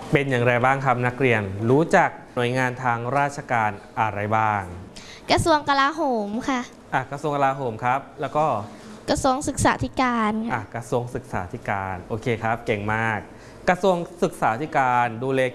เป็นอย่างไรบ้างครับนักเรียนรู้จักหน่วยงานทางราชการอะไรบ้างกระทรวงกลาโหมค่ะกระทรวงกลาโหมครับแล้วก็กระทรวงศึกษาธิการกระทรวงศึกษาธิการโอเคครับเก่งมากกระทรวงศึกษาธิการดูแล